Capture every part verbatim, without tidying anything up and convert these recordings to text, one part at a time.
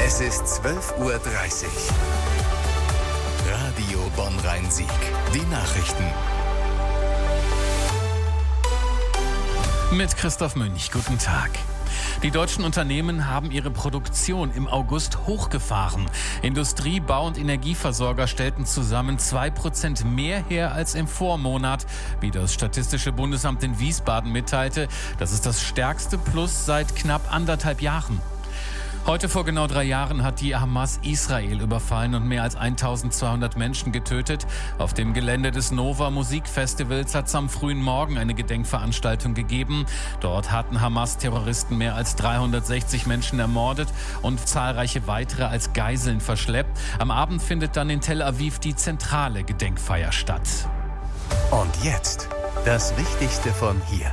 Es ist zwölf Uhr dreißig. Radio Bonn-Rhein-Sieg. Die Nachrichten. Mit Christoph Münch. Guten Tag. Die deutschen Unternehmen haben ihre Produktion im August hochgefahren. Industrie-, Bau- und Energieversorger stellten zusammen zwei Prozent mehr her als im Vormonat, wie das Statistische Bundesamt in Wiesbaden mitteilte. Das ist das stärkste Plus seit knapp anderthalb Jahren. Heute vor genau drei Jahren hat die Hamas Israel überfallen und mehr als eintausendzweihundert Menschen getötet. Auf dem Gelände des Nova Musikfestivals hat es am frühen Morgen eine Gedenkveranstaltung gegeben. Dort hatten Hamas-Terroristen mehr als dreihundertsechzig Menschen ermordet und zahlreiche weitere als Geiseln verschleppt. Am Abend findet dann in Tel Aviv die zentrale Gedenkfeier statt. Und jetzt das Wichtigste von hier.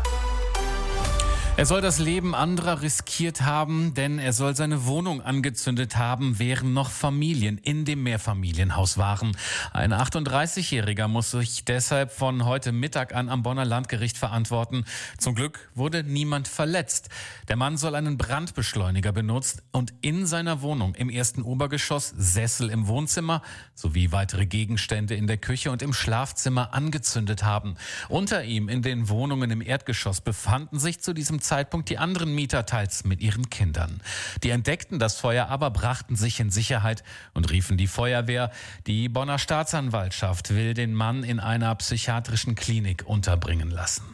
Er soll das Leben anderer riskiert haben, denn er soll seine Wohnung angezündet haben, während noch Familien in dem Mehrfamilienhaus waren. Ein achtunddreißigjähriger muss sich deshalb von heute Mittag an am Bonner Landgericht verantworten. Zum Glück wurde niemand verletzt. Der Mann soll einen Brandbeschleuniger benutzt und in seiner Wohnung im ersten Obergeschoss Sessel im Wohnzimmer sowie weitere Gegenstände in der Küche und im Schlafzimmer angezündet haben. Unter ihm in den Wohnungen im Erdgeschoss befanden sich zu diesem Zeitpunkt die anderen Mieter, teils mit ihren Kindern. Die entdeckten das Feuer, aber brachten sich in Sicherheit und riefen die Feuerwehr. Die Bonner Staatsanwaltschaft will den Mann in einer psychiatrischen Klinik unterbringen lassen.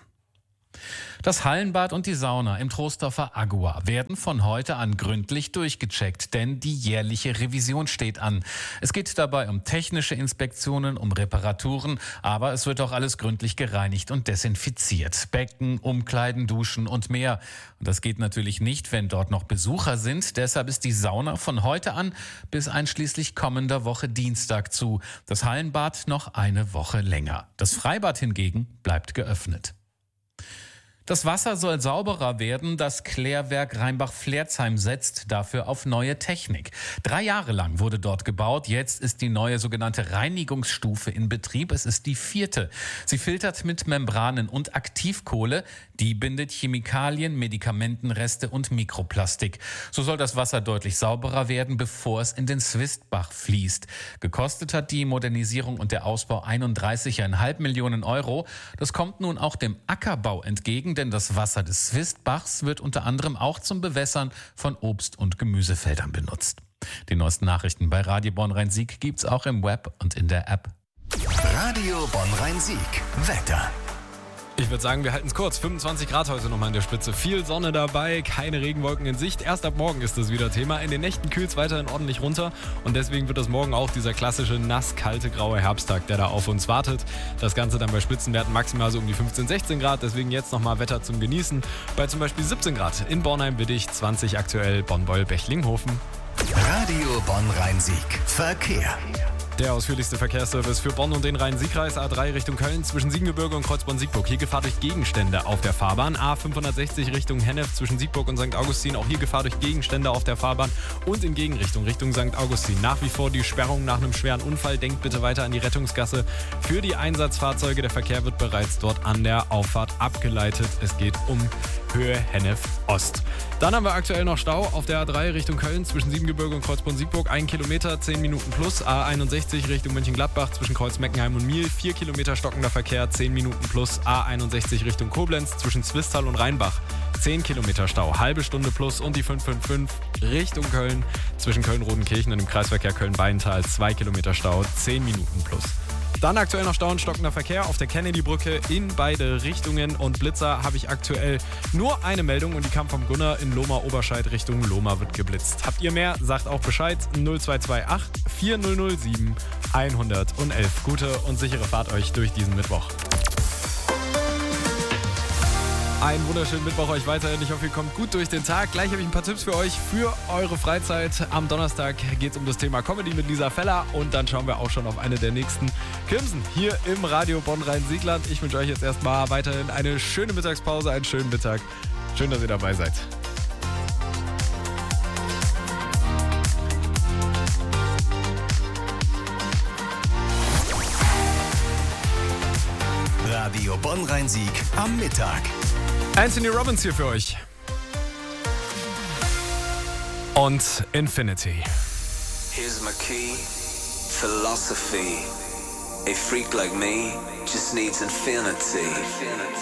Das Hallenbad und die Sauna im Troisdorfer Agua werden von heute an gründlich durchgecheckt, denn die jährliche Revision steht an. Es geht dabei um technische Inspektionen, um Reparaturen, aber es wird auch alles gründlich gereinigt und desinfiziert. Becken, Umkleiden, Duschen und mehr. Und das geht natürlich nicht, wenn dort noch Besucher sind. Deshalb ist die Sauna von heute an bis einschließlich kommender Woche Dienstag zu. Das Hallenbad noch eine Woche länger. Das Freibad hingegen bleibt geöffnet. Das Wasser soll sauberer werden. Das Klärwerk Rheinbach-Flerzheim setzt dafür auf neue Technik. Drei Jahre lang wurde dort gebaut. Jetzt ist die neue sogenannte Reinigungsstufe in Betrieb. Es ist die vierte. Sie filtert mit Membranen und Aktivkohle. Die bindet Chemikalien, Medikamentenreste und Mikroplastik. So soll das Wasser deutlich sauberer werden, bevor es in den Swistbach fließt. Gekostet hat die Modernisierung und der Ausbau einunddreißig Komma fünf Millionen Euro. Das kommt nun auch dem Ackerbau entgegen, denn das Wasser des Swistbachs wird unter anderem auch zum Bewässern von Obst- und Gemüsefeldern benutzt. Die neuesten Nachrichten bei Radio Bonn-Rhein-Sieg gibt's auch im Web und in der App. Radio Bonn-Rhein-Sieg. Wetter. Ich würde sagen, wir halten es kurz. fünfundzwanzig Grad heute nochmal in der Spitze. Viel Sonne dabei, keine Regenwolken in Sicht. Erst ab morgen ist das wieder Thema. In den Nächten kühlt es weiterhin ordentlich runter. Und deswegen wird das morgen auch dieser klassische nass-kalte graue Herbsttag, der da auf uns wartet. Das Ganze dann bei Spitzenwerten maximal so um die fünfzehn, sechzehn Grad. Deswegen jetzt nochmal Wetter zum Genießen. Bei zum Beispiel siebzehn Grad in Bornheim-Wittich, zwanzig aktuell Bonn-Beul-Bechlinghofen. Radio Bonn-Rhein-Sieg. Verkehr. Der ausführlichste Verkehrsservice für Bonn und den Rhein-Sieg-Kreis. A drei Richtung Köln zwischen Siebengebirge und Kreuzborn-Siegburg. Hier Gefahr durch Gegenstände auf der Fahrbahn. A fünfhundertsechzig Richtung Hennef zwischen Siegburg und Sankt Augustin. Auch hier Gefahr durch Gegenstände auf der Fahrbahn. Und in Gegenrichtung Richtung Sankt Augustin. Nach wie vor die Sperrung nach einem schweren Unfall. Denkt bitte weiter an die Rettungsgasse für die Einsatzfahrzeuge. Der Verkehr wird bereits dort an der Auffahrt abgeleitet. Es geht um Höhe Hennef Ost. Dann haben wir aktuell noch Stau auf der A drei Richtung Köln zwischen Siebengebirge und Kreuzborn-Siegburg. Ein Kilometer, zehn Minuten plus. A einundsechzig Richtung Mönchengladbach zwischen Kreuz-Meckenheim und Miel. Vier Kilometer stockender Verkehr, zehn Minuten plus. A einundsechzig Richtung Koblenz zwischen Zwistal und Rheinbach. zehn Kilometer Stau, halbe Stunde plus. Und die fünf fünf fünf Richtung Köln zwischen Köln-Rodenkirchen und dem Kreisverkehr Köln-Beintal. zwei Kilometer Stau, zehn Minuten plus. Dann aktuell noch Stau und stockender Verkehr auf der Kennedy-Brücke in beide Richtungen. Und Blitzer habe ich aktuell nur eine Meldung und die kam vom Gunnar in Lohmar-Oberscheid Richtung Lohmar wird geblitzt. Habt ihr mehr? Sagt auch Bescheid. null zwei zwei acht vier null null sieben eins eins eins. Gute und sichere Fahrt euch durch diesen Mittwoch. Einen wunderschönen Mittwoch euch weiterhin. Ich hoffe, ihr kommt gut durch den Tag. Gleich habe ich ein paar Tipps für euch für eure Freizeit. Am Donnerstag geht es um das Thema Comedy mit Lisa Feller. Und dann schauen wir auch schon auf eine der nächsten Kirmsen hier im Radio Bonn-Rhein-Siegland. Ich wünsche euch jetzt erstmal weiterhin eine schöne Mittagspause, einen schönen Mittag. Schön, dass ihr dabei seid. Radio Bonn-Rhein-Sieg am Mittag. Anthony Robbins hier für euch. und Infinity. Here's my key, philosophy. A freak like me just needs infinity.